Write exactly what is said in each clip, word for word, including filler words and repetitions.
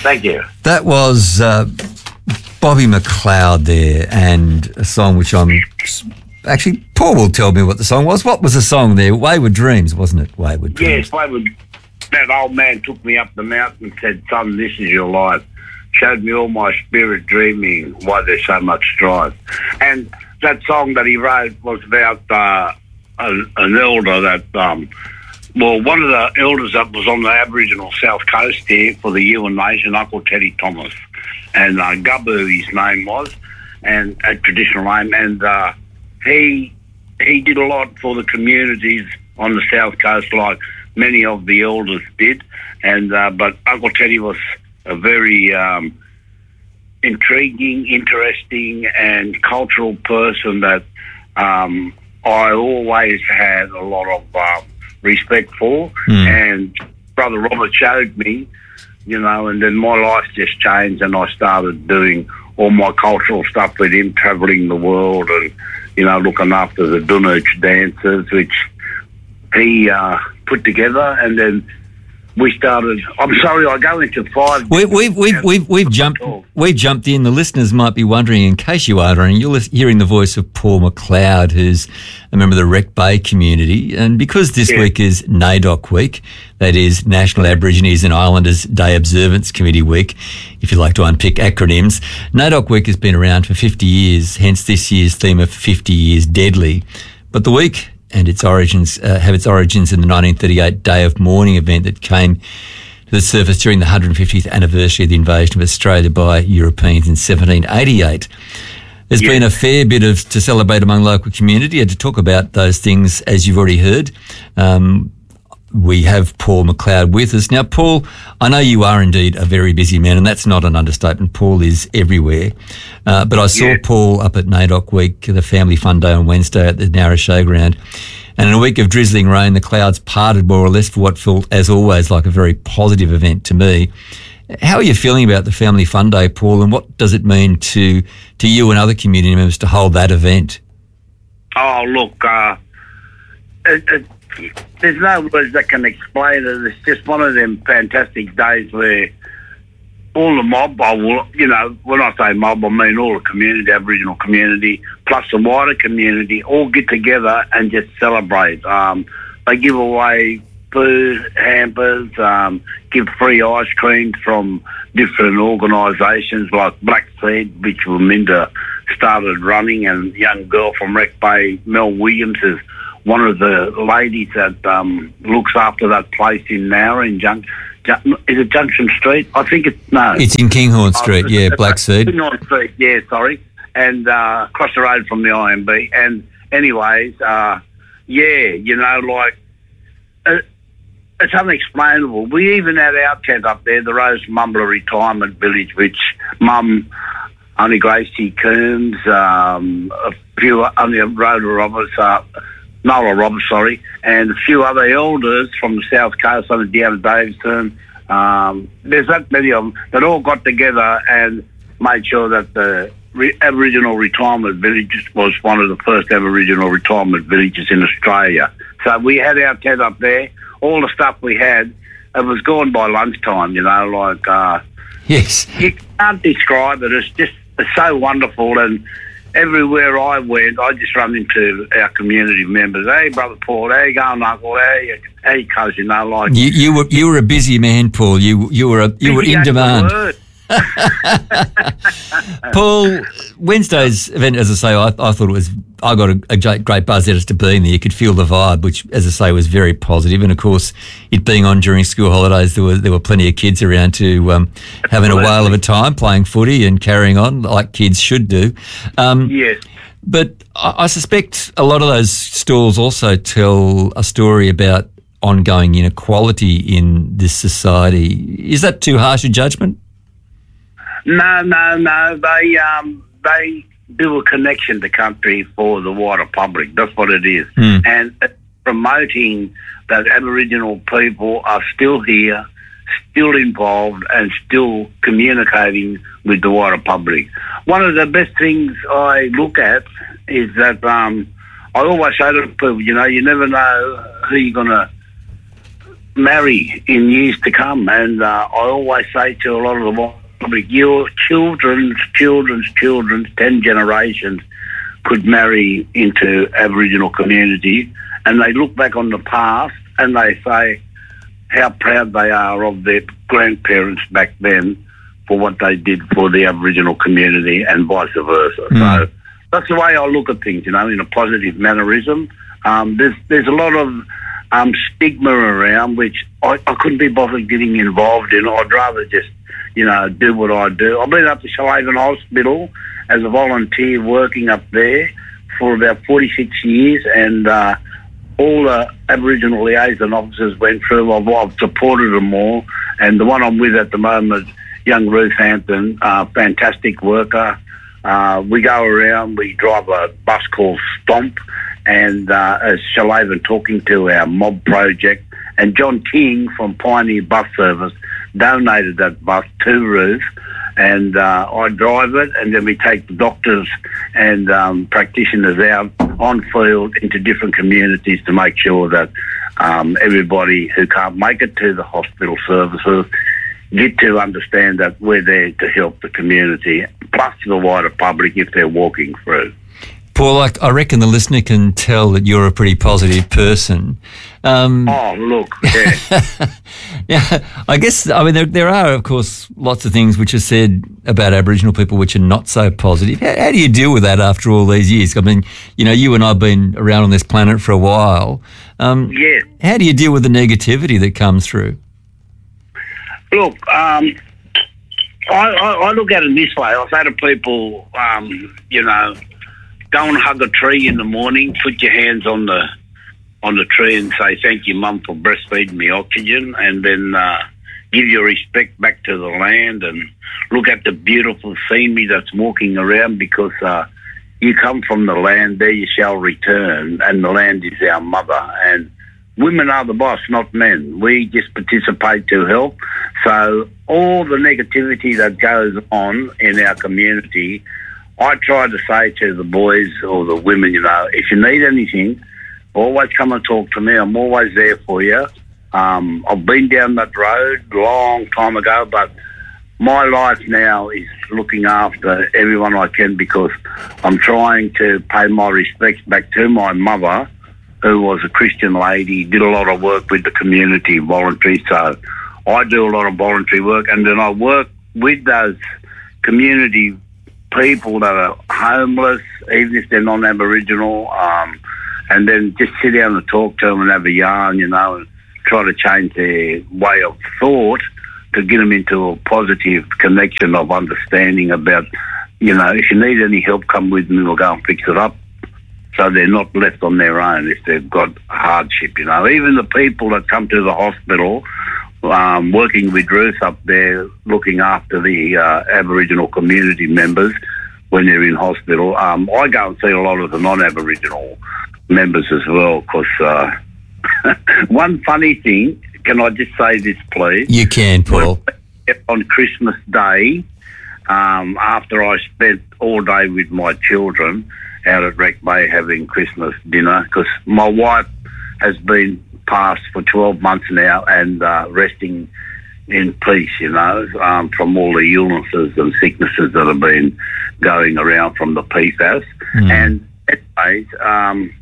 Thank you. That was uh, Bobby McLeod there, and a song which I'm... Actually, Paul will tell me what the song was. What was the song there? Wayward Dreams, wasn't it? Wayward Dreams. Yes, Wayward. That old man took me up the mountain and said, son, this is your life. Showed me all my spirit dreaming, why there's so much strife. And that song that he wrote was about uh, an, an elder that... Um, well, one of the elders that was on the Aboriginal South Coast here for the Yuin Nation, Uncle Teddy Thomas. And uh, Gubbu, his name was, and a traditional name. And... Uh, He he did a lot for the communities on the South Coast, like many of the elders did. And uh, but Uncle Teddy was a very um, intriguing, interesting, and cultural person that um, I always had a lot of uh, respect for. Mm. And Brother Robert showed me, you know, and then my life just changed, and I started doing all my cultural stuff with him, travelling the world and, you know, looking after the Dunooch dancers, which he uh, put together, and then we started. I'm sorry, I go into five. We, we've we've we've we've jumped we've jumped in. The listeners might be wondering, in case you are wondering, you're hearing the voice of Paul McLeod, who's a member of the Wreck Bay community, and because this yeah. week is NAIDOC Week, that is National Aborigines and Islanders Day Observance Committee Week, if you like to unpick acronyms. NAIDOC Week has been around for fifty years, hence this year's theme of fifty years deadly. But the week and its origins uh, have its origins in the nineteen thirty-eight Day of Mourning event that came to the surface during the one hundred fiftieth anniversary of the invasion of Australia by Europeans in seventeen eighty-eight. There's yeah. been a fair bit of to celebrate among local community, and to talk about those things, as you've already heard. Um, we have Paul McLeod with us. Now, Paul, I know you are indeed a very busy man, and that's not an understatement. Paul is everywhere. Uh, but I saw yeah. Paul up at NAIDOC Week, the Family Fun Day on Wednesday at the Narra Showground. And in a week of drizzling rain, the clouds parted more or less for what felt, as always, like a very positive event to me. How are you feeling about the Family Fun Day, Paul, and what does it mean to, to you and other community members to hold that event? Oh, look, uh, it, it, there's no words that can explain it. It's just one of them fantastic days where all the mob, I will, you know, when I say mob, I mean all the community, Aboriginal community, plus the wider community, all get together and just celebrate. Um, they give away food, hampers, um, give free ice cream from different organisations like Black Seed, which Minda started running, and a young girl from Wreck Bay, Mel Williams, is one of the ladies that um, looks after that place in Nowra in Junk. Jun- is it Junction Street? I think it's no. It's in Kinghorn Street, oh, yeah, Black Seed. Kinghorn Street, yeah, sorry, and uh, across the road from the I M B. And anyways, uh, yeah, you know, like uh, it's unexplainable. We even had our tent up there, the Rose Mumbler Retirement Village, which Mum, only Gracie Coombs, um, a few, only Rhoda Roberts, uh, Nola Roberts, sorry, and a few other elders from the South Coast, like Deanna Davidson. Um, there's that many of them that all got together and made sure that the re- Aboriginal Retirement Village was one of the first Aboriginal retirement villages in Australia. So we had our tent up there. All the stuff we had, it was gone by lunchtime, you know, like... Uh, yes. You can't describe it. It's just it's so wonderful, and everywhere I went, I just run into our community members. Hey, Brother Paul, how you going, Uncle? How you, how you cousin? You know, like... You, you, were, you were a busy man, Paul. You, you were, a, you were in demand. Paul, Wednesday's event, as I say, I, I thought it was, I got a, a great buzz out as to being there. You could feel the vibe, which, as I say, was very positive. And of course, it being on during school holidays, there were there were plenty of kids around to um, having a whale of a time, playing footy and carrying on like kids should do. Um, yes. But I, I suspect a lot of those stalls also tell a story about ongoing inequality in this society. Is that too harsh a judgment? No, no, no. They um, they do a connection to country for the wider public. That's what it is. Mm. And uh, promoting that Aboriginal people are still here, still involved, and still communicating with the wider public. One of the best things I look at is that um, I always say to people, you know, you never know who you're going to marry in years to come. And uh, I always say to a lot of the public, your children's children's children's ten generations could marry into Aboriginal community, and they look back on the past and they say how proud they are of their grandparents back then for what they did for the Aboriginal community and vice versa. Mm. So that's the way I look at things, you know, in a positive mannerism. Um, there's there's a lot of um, stigma around which I, I couldn't be bothered getting involved in. I'd rather just, you know, do what I do. I've been up to Shoalhaven Hospital as a volunteer working up there for about forty-six years, and uh, all the Aboriginal liaison officers went through. I've, I've supported them all, and the one I'm with at the moment, young Ruth Hampton, uh, fantastic worker. Uh, we go around, we drive a bus called Stomp, and uh, as Shoalhaven talking to our mob project, and John King from Pioneer Bus Service donated that bus to Ruth, and uh, I drive it, and then we take the doctors and um, practitioners out on field into different communities to make sure that um, everybody who can't make it to the hospital services get to understand that we're there to help the community, plus the wider public if they're walking through. Paul, I, I reckon the listener can tell that you're a pretty positive person. Um, oh, look, yeah. yeah, I guess, I mean, there, there are, of course, lots of things which are said about Aboriginal people which are not so positive. How, how do you deal with that after all these years? I mean, you know, you and I have been around on this planet for a while. Um, yeah. How do you deal with the negativity that comes through? Look, um, I, I, I look at it this way. I say to people, um, you know, go and hug a tree in the morning, put your hands on the on the tree and say, thank you, Mum, for breastfeeding me oxygen, and then uh, give your respect back to the land and look at the beautiful scenery that's walking around, because uh, you come from the land, there you shall return, and the land is our mother. And women are the boss, not men. We just participate to help. So all the negativity that goes on in our community, I try to say to the boys or the women, you know, if you need anything, always come and talk to me. I'm always there for you. Um, I've been down that road a long time ago, but my life now is looking after everyone I can, because I'm trying to pay my respects back to my mother, who was a Christian lady, did a lot of work with the community, voluntary. So I do a lot of voluntary work, and then I work with those community people that are homeless, even if they're non-Aboriginal, um, and then just sit down and talk to them and have a yarn, you know, and try to change their way of thought to get them into a positive connection of understanding about, you know, if you need any help, come with me, we'll go and fix it up. So they're not left on their own if they've got hardship, you know. Even the people that come to the hospital, um, working with Ruth up there, looking after the uh, Aboriginal community members when they're in hospital. Um, I go and see a lot of the non-Aboriginal members as well, because uh, one funny thing, can I just say this, please? You can, Paul. On Christmas Day, um, after I spent all day with my children out at Wreck Bay having Christmas dinner, because my wife has been passed for twelve months now and uh, resting in peace, you know, um, from all the illnesses and sicknesses that have been going around from the P FAS. Mm. And anyways, um,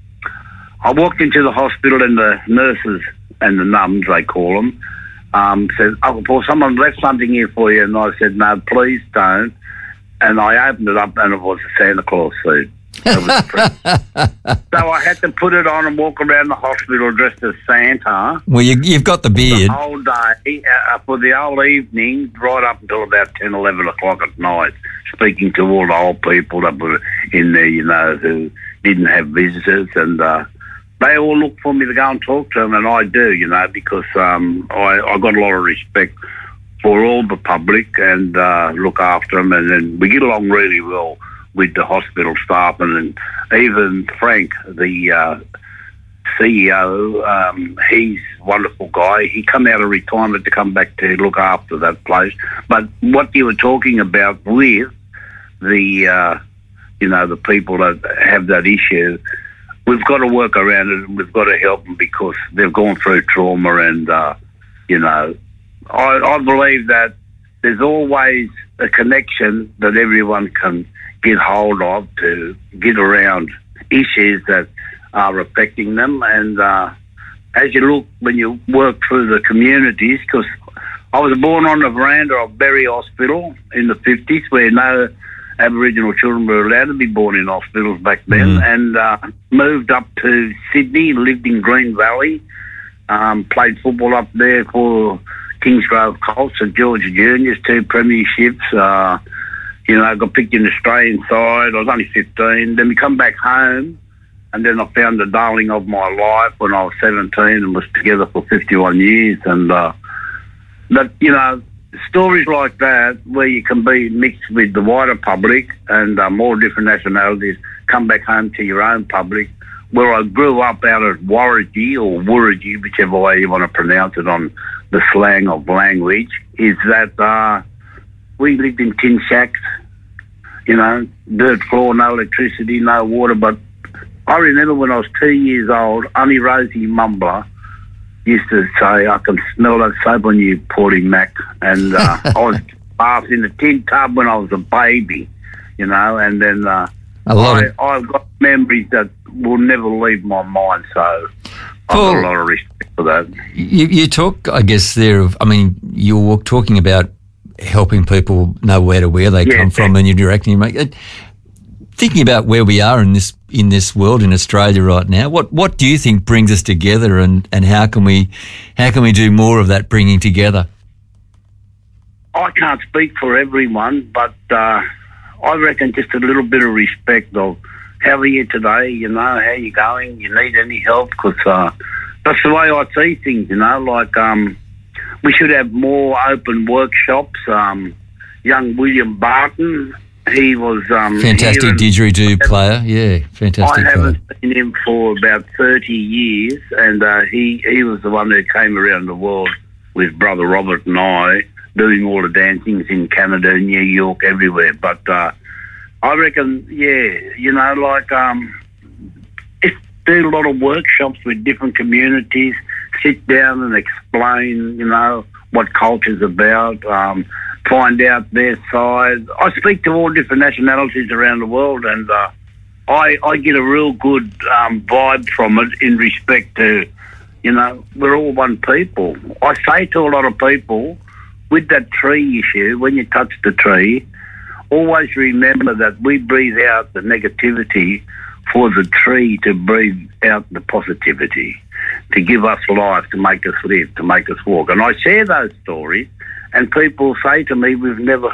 I walked into the hospital, and the nurses and the nuns, they call them, um, said, "Oh, Paul, someone left something here for you." And I said, "No, please don't." And I opened it up, and it was a Santa Claus suit. It was pretty. So I had to put it on and walk around the hospital dressed as Santa. Well, you, you've got the beard. The whole day, uh, for the whole evening, right up until about ten, eleven o'clock at night, speaking to all the old people that were in there, you know, who didn't have visitors. And uh, they all look for me to go and talk to them, and I do, you know, because um, I, I got a lot of respect for all the public and uh, look after them. And then we get along really well with the hospital staff, and then even Frank, the uh, C E O, um, he's a wonderful guy. He come out of retirement to come back to look after that place. But what you were talking about with the, uh, you know, the people that have that issue, we've got to work around it, and we've got to help them because they've gone through trauma. And uh, you know, I, I believe that there's always a connection that everyone can get hold of to get around issues that are affecting them. And uh, as you look, when you work through the communities, because I was born on the veranda of Berry Hospital in the fifties, where no Aboriginal children were allowed to be born in hospitals back then, mm. and uh, moved up to Sydney, lived in Green Valley, um, played football up there for Kingsgrove Colts and Georgia Juniors, two premierships. Uh, you know, I got picked in the Australian side. I was only fifteen. Then we come back home, and then I found the darling of my life when I was seventeen and was together for fifty-one years. And uh, that, you know, stories like that where you can be mixed with the wider public and uh, more different nationalities, come back home to your own public. Where I grew up out of Warragee or Wurragee, whichever way you want to pronounce it on the slang of language, is that uh, we lived in tin shacks, you know, dirt floor, no electricity, no water. But I remember when I was two years old, Auntie Rosie Mumbler used to say, I can smell that soap on you, Paulie Mac. And uh, I was bathed in a tin tub when I was a baby, you know, and then uh, a lot I, of... I've got memories that will never leave my mind, so Paul, I've got a lot of respect for that. You, you talk, I guess, there of, I mean, you're talking about helping people know where to where they yeah, come from, and you're directing, you make it. Thinking about where we are in this in this world in Australia right now, what what do you think brings us together, and, and how can we how can we do more of that bringing together? I can't speak for everyone, but uh, I reckon just a little bit of respect of how are you today, you know, how you going, you need any help, because uh, that's the way I see things, you know, like um, we should have more open workshops. Um, young William Barton, he was... Um, fantastic didgeridoo player, yeah, fantastic I haven't player. seen him for about thirty years, and uh, he, he was the one who came around the world with Brother Robert and I, doing all the dancings in Canada, New York, everywhere. But uh, I reckon, yeah, you know, like um, just do a lot of workshops with different communities, sit down and explain, you know, what culture's about, um, find out their side. I speak to all different nationalities around the world, and uh, I, I get a real good um, vibe from it in respect to, you know, we're all one people. I say to a lot of people, with that tree issue, when you touch the tree, always remember that we breathe out the negativity for the tree to breathe out the positivity, to give us life, to make us live, to make us walk. And I share those stories, and people say to me, we've never